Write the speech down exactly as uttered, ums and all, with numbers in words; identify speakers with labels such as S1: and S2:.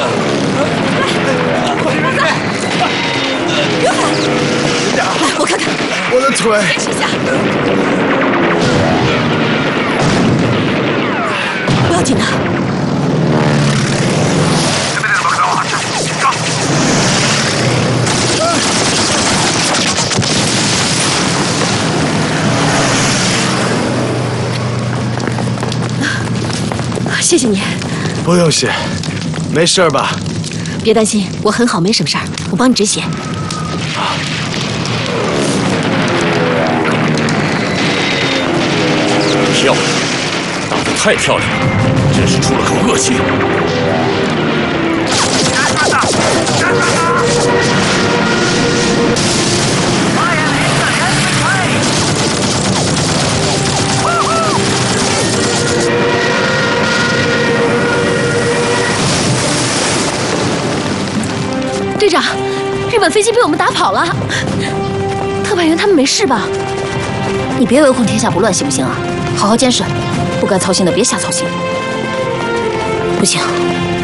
S1: 刘海，来，我看看。
S2: 我的腿。
S1: 坚持一下。不要紧的。谢谢你。
S2: 不用谢，没事吧？
S1: 别担心，我很好，没什么事儿，我帮你止血。
S2: 啊！
S3: 漂亮，打得太漂亮了，真是出了口恶气。
S1: 队长，日本飞机被我们打跑了，特派员他们没事吧？你别唯恐天下不乱，行不行啊？好好监视，不该操心的别瞎操心。不行，